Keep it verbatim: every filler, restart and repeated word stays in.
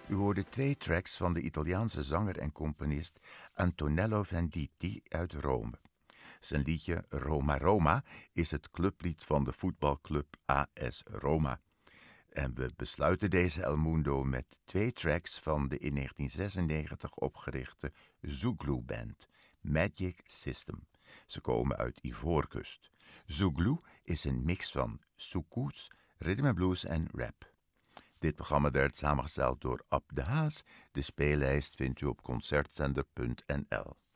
U hoorde twee tracks van de Italiaanse zanger en componist Antonello Venditti uit Rome. Zijn liedje Roma Roma is het clublied van de voetbalclub A S Roma. En we besluiten deze El Mundo met twee tracks van de in negentien zesennegentig opgerichte Zouglou Band, Magic System. Ze komen uit Ivoorkust. Zouglou is een mix van soukous, rhythm and blues en rap. Dit programma werd samengesteld door Ab de Haas. De speellijst vindt u op concertzender punt n l.